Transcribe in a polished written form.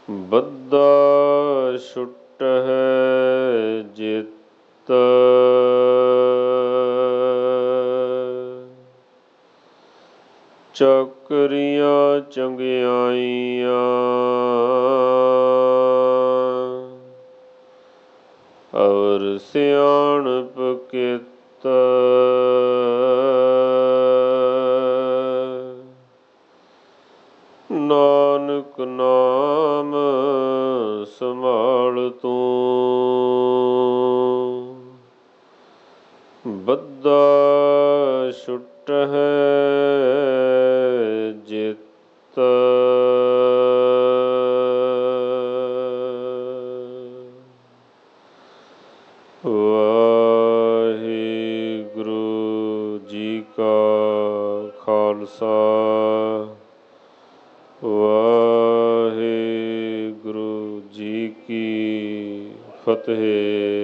ਬੱਧਾ ਛੁਟਹਿ ਜਿਤ ਚਾਕਰੀਆਂ ਚੰਗਿਆਈਆਂ ਔਰ ਸਿਆਣਪ ਕਿਤ ਨਾਨਕ ਨਾਮ ਸੰਭਾਲ ਤੂੰ। ਬੱਧਾ ਛੁਟਹਿ ਜਿਤ ਵਾਹਿਗੁਰੂ ਜੀ ਕਾ ਖਾਲਸਾ ਵਾਹਿਗੁਰੂ ਜੀ ਕੀ ਫਤਿਹ।